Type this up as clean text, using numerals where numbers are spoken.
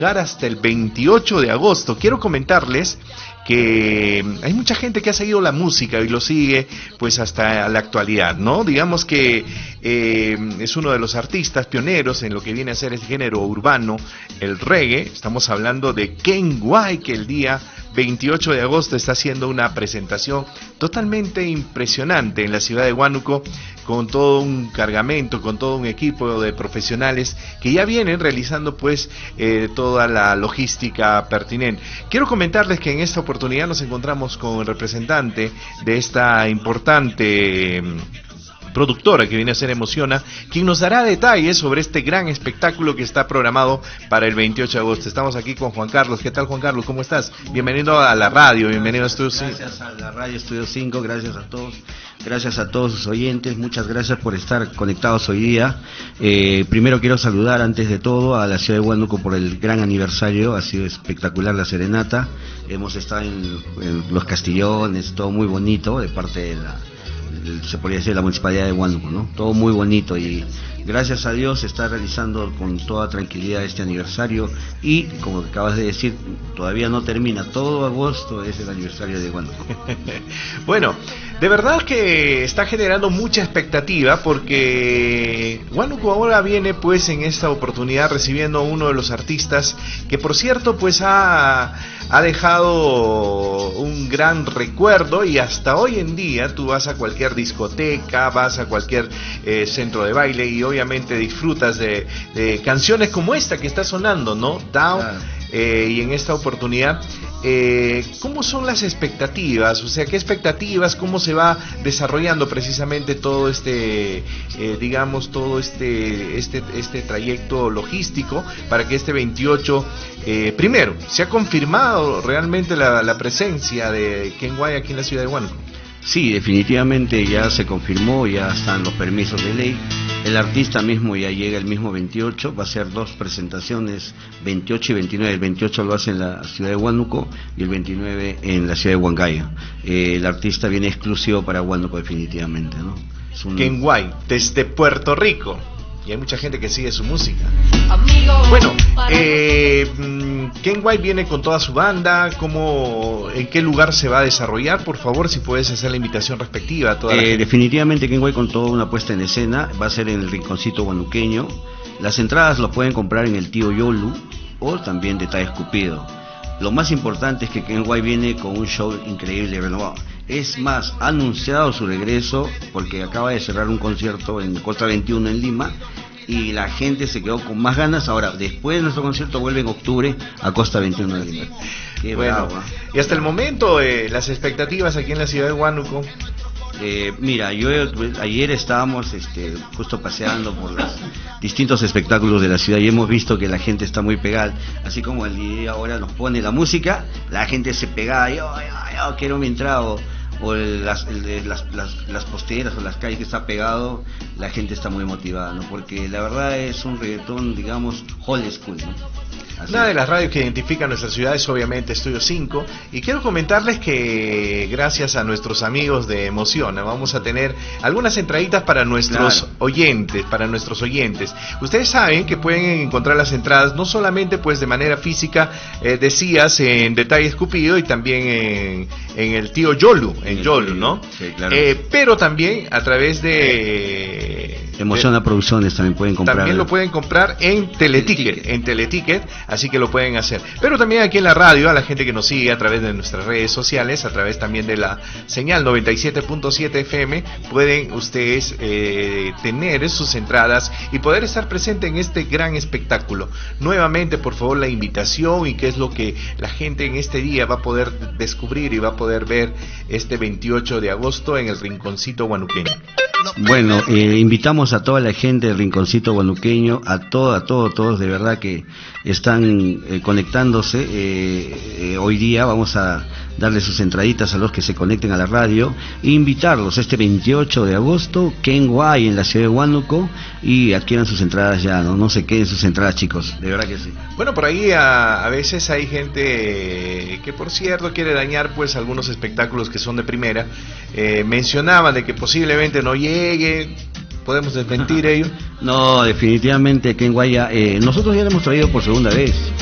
hasta el 28 de agosto. Quiero comentarles que hay mucha gente que ha seguido la música y lo sigue pues hasta la actualidad, ¿no? Digamos que es uno de los artistas pioneros en lo que viene a ser el género urbano, el reggae. Estamos hablando de Ken White, que el día 28 de agosto está haciendo una presentación totalmente impresionante en la ciudad de Huánuco, con todo un cargamento, con todo un equipo de profesionales que ya vienen realizando pues toda la logística pertinente. Quiero comentarles que en esta oportunidad nos encontramos con el representante de esta importante productora que viene a ser Emociona, quien nos dará detalles sobre este gran espectáculo que está programado para el 28 de agosto. Estamos aquí con Juan Carlos. ¿Qué tal, Juan Carlos? ¿Cómo estás? Bienvenido a la radio, bienvenido a Estudio 5. Gracias a la radio Estudio 5, gracias a todos sus oyentes, muchas gracias por estar conectados hoy día. Primero quiero saludar antes de todo a la ciudad de Huánuco por el gran aniversario, ha sido espectacular la serenata, hemos estado en los castillones, todo muy bonito de parte de se podría decir la municipalidad de Huánuco, ¿no? Todo muy bonito y gracias a Dios se está realizando con toda tranquilidad este aniversario y como acabas de decir, todavía no termina, todo agosto es el aniversario de Huánuco. Bueno, de verdad que está generando mucha expectativa porque Huánuco ahora viene pues en esta oportunidad recibiendo a uno de los artistas que por cierto pues ha dejado un gran recuerdo y hasta hoy en día tú vas a cualquier discoteca, vas a cualquier centro de baile y obviamente disfrutas de canciones como esta que está sonando, ¿no? Down. Claro. Y en esta oportunidad, ¿cómo son las expectativas? O sea, ¿qué expectativas? ¿Cómo se va desarrollando precisamente todo este trayecto logístico para que este 28, primero, se ha confirmado realmente la presencia de Ken White aquí en la ciudad de Huánuco? Sí, definitivamente ya se confirmó, ya están los permisos de ley. El artista mismo ya llega el mismo 28, va a hacer dos presentaciones, 28 y 29. El 28 lo hace en la ciudad de Huánuco y el 29 en la ciudad de Huancaya. El artista viene exclusivo para Huánuco definitivamente, ¿no? Ken White, desde Puerto Rico. Y hay mucha gente que sigue su música. Bueno, Ken White viene con toda su banda. ¿En qué lugar se va a desarrollar? Por favor, si puedes hacer la invitación respectiva a toda la gente. Definitivamente Ken White con toda una puesta en escena. Va a ser en el Rinconcito Huanuqueño. Las entradas las pueden comprar en el Tío Yolu o también Detalle Escupido. Lo más importante es que Ken White viene con un show increíble y renovado. Es más, ha anunciado su regreso porque acaba de cerrar un concierto en Costa 21 en Lima y la gente se quedó con más ganas. Ahora, después de nuestro concierto vuelve en octubre a Costa 21 de Lima. Qué bueno, bravo. Y hasta el momento, las expectativas aquí en la ciudad de Huánuco. Mira, ayer estábamos justo paseando por los distintos espectáculos de la ciudad y hemos visto que la gente está muy pegada, así como el día ahora nos pone la música, la gente se pega, yo quiero mi entrada, o las posteras o las calles que está pegado, la gente está muy motivada, ¿no? Porque la verdad es un reggaetón, digamos, old school, ¿no? Una de las radios que identifica nuestra ciudad es obviamente Estudio 5 y quiero comentarles que gracias a nuestros amigos de Emociona vamos a tener algunas entraditas para nuestros oyentes, Ustedes saben que pueden encontrar las entradas no solamente pues de manera física, decías en Detalle Escupido y también en el Tío Yolu, ¿no? Sí, claro. Pero también a través de Emociona Producciones también pueden comprar. También lo pueden comprar en Teleticket, así que lo pueden hacer. Pero también aquí en la radio, a la gente que nos sigue a través de nuestras redes sociales, a través también de la señal 97.7 FM, pueden ustedes tener sus entradas y poder estar presente en este gran espectáculo. Nuevamente, por favor, la invitación y qué es lo que la gente en este día va a poder descubrir y va a poder ver este 28 de agosto en el Rinconcito Huanuqueño. Bueno, invitamos a toda la gente del Rinconcito Huanuqueño, a todos de verdad que están conectándose. Hoy día vamos a darle sus entraditas a los que se conecten a la radio e invitarlos este 28 de agosto, Ken White en la ciudad de Huánuco, y adquieran sus entradas ya, no se queden sus entradas, chicos, de verdad que sí. Bueno, por ahí a veces hay gente que por cierto quiere dañar pues algunos espectáculos que son de primera. Mencionaban de que posiblemente no llegue. ¿Podemos desmentir ello? No, definitivamente Ken White nosotros ya lo hemos traído por segunda vez.